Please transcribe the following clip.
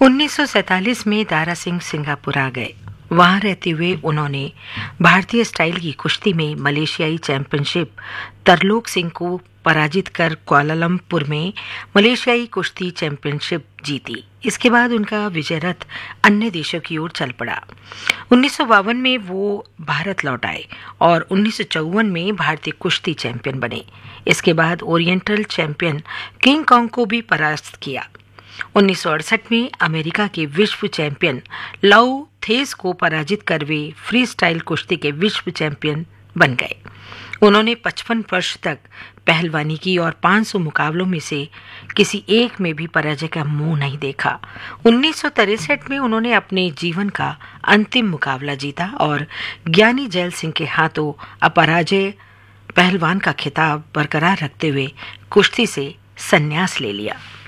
1947 में दारा सिंह सिंगापुर आ गए। वहां रहते हुए उन्होंने भारतीय स्टाइल की कुश्ती में मलेशियाई चैंपियनशिप तरलोक सिंह को पराजित कर कुआलालंपुर में मलेशियाई कुश्ती चैंपियनशिप जीती। इसके बाद उनका विजय रथ अन्य देशों की ओर चल पड़ा। 1952 में वो भारत लौट आए और 1954 में भारतीय कुश्ती चैंपियन बने। इसके बाद ओरिएंटल चैंपियन किंग कॉन्ग को भी परास्त किया। 1968 में अमेरिका के विश्व चैंपियन लाउ थेस को पराजित कर वे फ्री स्टाइल कुश्ती के विश्व चैंपियन बन गए। उन्होंने 55 वर्ष तक पहलवानी की और 500 मुकाबलों में से किसी एक में भी पराजय का मुंह नहीं देखा। 1963 में उन्होंने अपने जीवन का अंतिम मुकाबला जीता और ज्ञानी जैल सिंह के हाथों अपराजय पहलवान का खिताब बरकरार रखते हुए कुश्ती से संन्यास ले लिया।